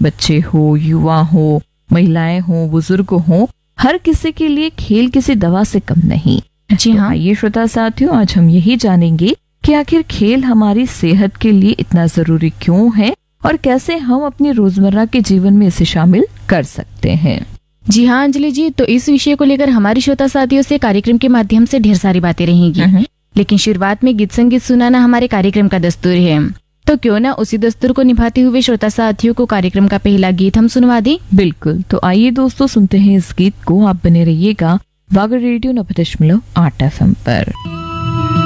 बच्चे हो, युवा हो, महिलाएं हो, बुजुर्ग हो, हर किसी के लिए खेल किसी दवा से कम नहीं। जी तो हाँ। आइए श्रोता साथियों, आज हम यही जानेंगे कि आखिर खेल हमारी सेहत के लिए इतना जरूरी क्यों है और कैसे हम अपनी रोजमर्रा के जीवन में इसे शामिल कर सकते हैं। जी हाँ अंजलि जी, तो इस विषय को लेकर हमारे श्रोता साथियों से कार्यक्रम के माध्यम से ढेर सारी बातें रहेंगी, लेकिन शुरुआत में गीत संगीत सुनाना हमारे कार्यक्रम का दस्तूर है। तो क्यों ना उसी दस्तूर को निभाते हुए श्रोता साथियों को कार्यक्रम का पहला गीत हम सुनवा दें। बिल्कुल, तो आइए दोस्तों सुनते हैं इस गीत को। आप बने रहिएगा वागर रेडियो 90.8 FM पर।